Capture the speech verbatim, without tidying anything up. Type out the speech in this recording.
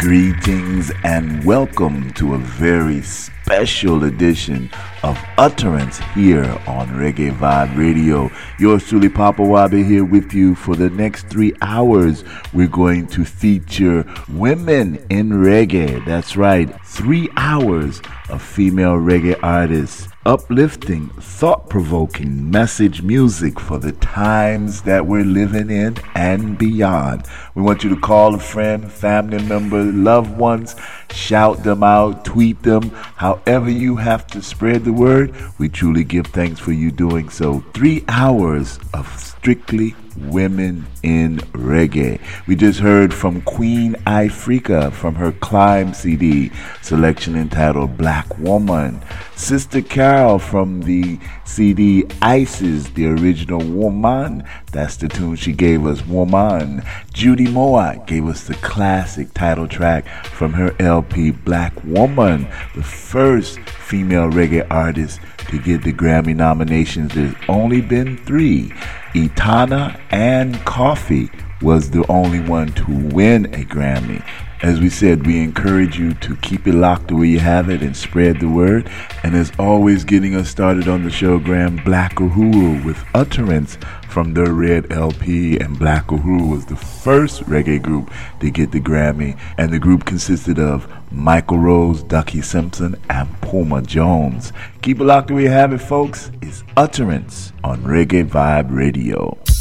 Greetings and welcome to a very special edition of Utterance here on Reggae Vibe Radio. Yours truly, Papa Wabi, here with you for the next three hours. We're going to feature women in reggae. That's right, three hours of female reggae artists, uplifting, thought-provoking message music for the times that we're living in and beyond. We want you to call a friend, family member, loved ones, shout them out, tweet them, however you have to spread the word. We truly give thanks for you doing so. Three hours of strictly women in reggae. We just heard from Queen Ifrica from her Climb C D, selection entitled Black Woman. Sister Carol from the C D Isis, the original Woman. That's the tune she gave us, Woman. Judy Mowatt gave us the classic title track from her L P Black Woman, the first female reggae artist to get the Grammy nominations. There's only been three. Etana and Coffee was the only one to win a Grammy. As we said, we encourage you to keep it locked the way you have it and spread the word. And as always, getting us started on the show, Graham, Black Uhuru with Utterance from their Red L P. And Black Uhuru was the first reggae group to get the Grammy. And the group consisted of Michael Rose, Ducky Simpson, and Puma Jones. Keep it locked the way you have it, folks. It's Utterance on Reggae Vibe Radio.